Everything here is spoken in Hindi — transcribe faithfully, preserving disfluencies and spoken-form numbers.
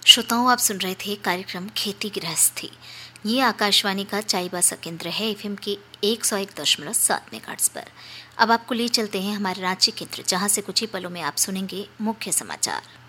श्रोताओं, आप सुन रहे थे कार्यक्रम खेती गृहस्थी। ये आकाशवाणी का चाईबासा केंद्र है एफएम के एक सौ एक दशमलव सात मेगाहर्ट्ज पर। अब आपको ले चलते हैं हमारे रांची केंद्र, जहां से कुछ ही पलों में आप सुनेंगे मुख्य समाचार।